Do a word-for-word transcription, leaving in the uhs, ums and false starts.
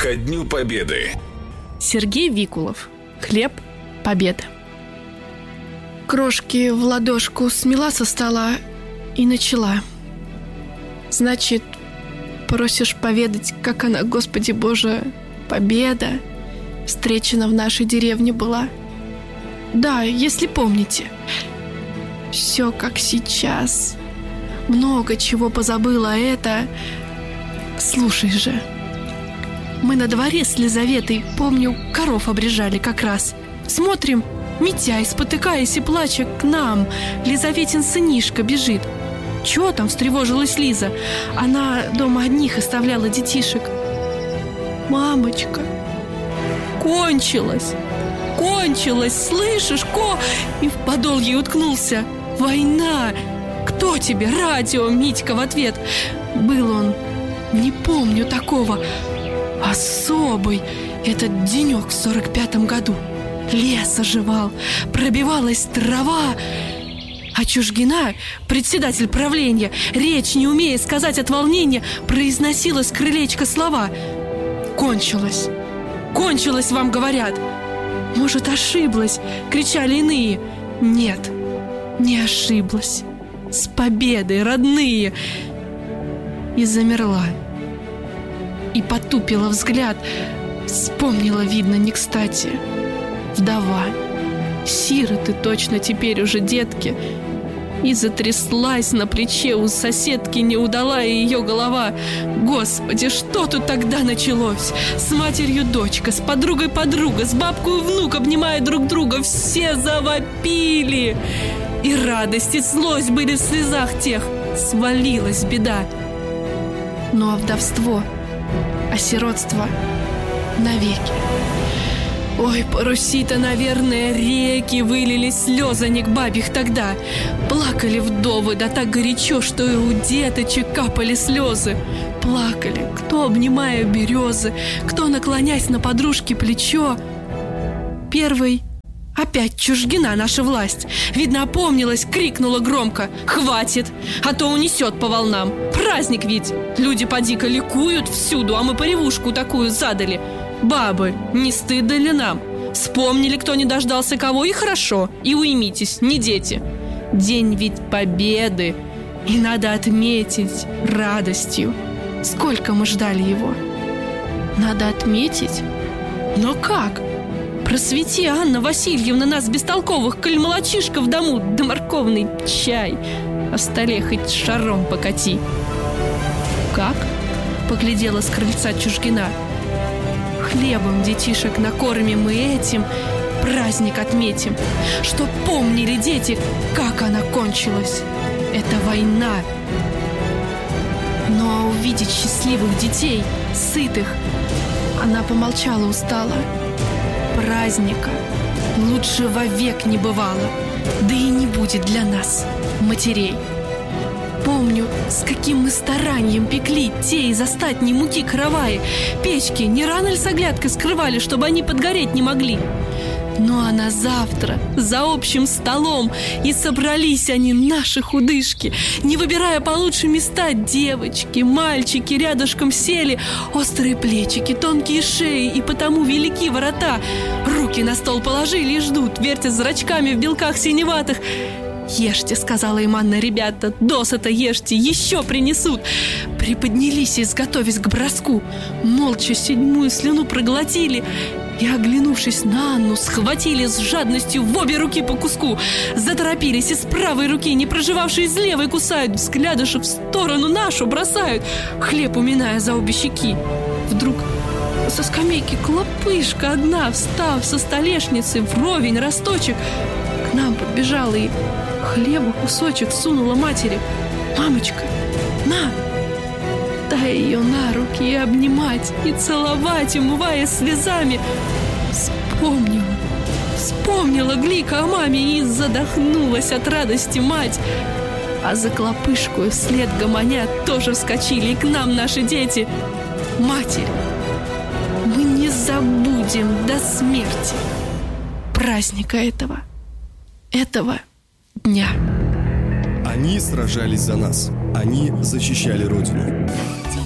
ко Дню Победы. Сергей Викулов. Хлеб победы. Крошки в ладошку смела со стола и начала. Значит, просишь поведать, как она, Господи Боже, победа, встречена в нашей деревне была? Да, если помните. Все как сейчас. Много чего позабыла, а это... Слушай же. Мы на дворе с Лизаветой, помню, коров обрежали как раз. Смотрим, Митяй, спотыкаясь и плача, к нам. Лизаветин сынишка бежит. Чего там, встревожилась Лиза? Она дома одних оставляла детишек. Мамочка, кончилось, кончилось, слышишь, ко... И в подол ей уткнулся. Война! Кто тебе? Радио, Митька в ответ. Был он, не помню такого, особый этот денек в сорок пятом году. Лес оживал, пробивалась трава. А Чужгина, председатель правления, речь не умея сказать от волнения, произносила с крылечка слова. «Кончилось! Кончилось, вам говорят!» «Может, ошиблась?» — кричали иные. «Нет, не ошиблась! С победой, родные!» И замерла. И потупила взгляд. Вспомнила, видно, не кстати. Вдова. Сироты точно теперь уже детки. И затряслась на плече у соседки, не удала ее голова. Господи, что тут тогда началось? С матерью дочка, с подругой подруга, с бабкой внук, обнимая друг друга, все завопили. И радость, и злость были в слезах тех. Свалилась беда. Ну а вдовство, а сиротство навеки. Ой, по Руси-то, наверное, реки вылили слезаник бабьих тогда. Плакали вдовы, да так горячо, что и у деточек капали слезы. Плакали, кто обнимая березы, кто наклонясь на подружке плечо. Первый опять Чужгина, наша власть. Видно, опомнилась, крикнула громко: «Хватит, а то унесет по волнам! Праздник ведь! Люди поди-ка ликуют всюду, а мы поревушку такую задали! Бабы, не стыдно ли нам? Вспомнили, кто не дождался кого, и хорошо, и уймитесь, не дети! День ведь победы, и надо отметить радостью! Сколько мы ждали его! Надо отметить? Но как? Просвети, Анна Васильевна, нас бестолковых, коль молочишка в дому, да морковный чай, а в столе хоть шаром покати!» «Как?» — поглядела с крыльца Чужгина. «Хлебом детишек накормим и этим праздник отметим, чтоб помнили дети, как она кончилась. Это война. Но увидеть счастливых детей, сытых...» Она помолчала устало. «Праздника лучше вовек не бывало, да и не будет для нас, матерей. Помню, с каким мы старанием пекли те из остатней муки караваи. Печки не рано ли с оглядкой скрывали, чтобы они подгореть не могли? Ну а на завтра за общим столом и собрались они, наши худышки, не выбирая получше места, девочки, мальчики рядышком сели, острые плечики, тонкие шеи и потому велики ворота. Руки на стол положили и ждут, вертят зрачками в белках синеватых. «Ешьте», — сказала им Анна, — «ребята, досыта ешьте, еще принесут». Приподнялись, изготовясь к броску, молча седьмую слюну проглотили и, оглянувшись на Анну, схватили с жадностью в обе руки по куску. Заторопились, и с правой руки, не проживавшие из левой, кусают, взгляды же в сторону нашу бросают, хлеб уминая за обе щеки. Вдруг со скамейки клопышка одна, встав со столешницы вровень росточек, к нам подбежала и хлеба кусочек сунула матери. «Мамочка, на!» Дай ее на руки и обнимать, и целовать, умывая слезами. Вспомнила, вспомнила Глика о маме и задохнулась от радости мать. А за клопышку вслед гомоня тоже вскочили и к нам наши дети. Матерь, мы не забудем до смерти праздника этого, этого дня. Они сражались за нас. Они защищали Родину.